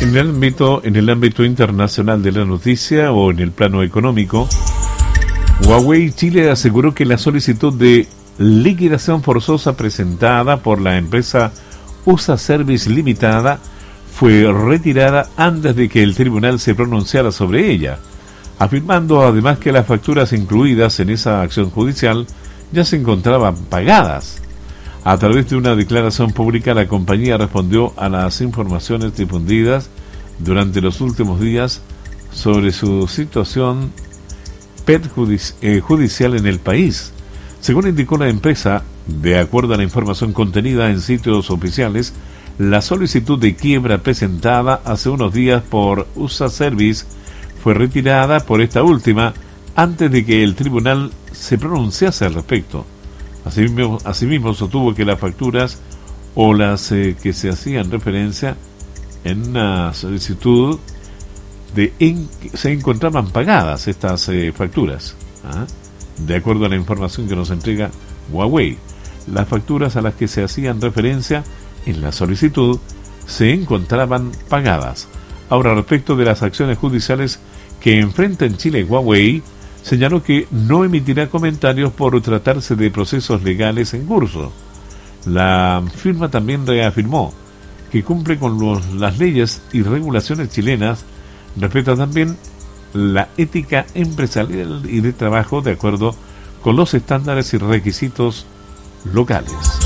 En el ámbito internacional de la noticia o en el plano económico, Huawei Chile aseguró que la solicitud de liquidación forzosa presentada por la empresa USA Service Limitada fue retirada antes de que el tribunal se pronunciara sobre ella, afirmando además que las facturas incluidas en esa acción judicial ya se encontraban pagadas. A través de una declaración pública, la compañía respondió a las informaciones difundidas durante los últimos días sobre su situación judicial en el país. Según indicó la empresa, de acuerdo a la información contenida en sitios oficiales, la solicitud de quiebra presentada hace unos días por USA Service fue retirada por esta última antes de que el tribunal se pronunciase al respecto. Asimismo sostuvo que las facturas o las que se hacían referencia en una solicitud se encontraban pagadas estas facturas. De acuerdo a la información que nos entrega Huawei, las facturas a las que se hacían referencia en la solicitud se encontraban pagadas. Ahora, respecto de las acciones judiciales que enfrenta en Chile Huawei, señaló que no emitirá comentarios por tratarse de procesos legales en curso. La firma también reafirmó que cumple con las leyes y regulaciones chilenas, respeta también la ética empresarial y de trabajo de acuerdo con los estándares y requisitos locales.